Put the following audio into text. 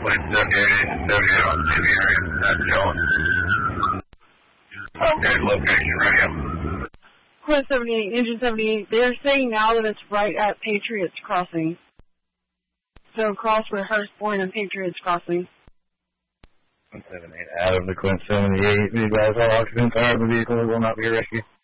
Okay, location radio. Quinn 78, Engine 78, they're saying now that it's right at Patriots Crossing. So cross with Hurst Point and Patriots Crossing. Quinn 78, out of the Quinn 78. These guys, all occupants are of the vehicle will not be rescued.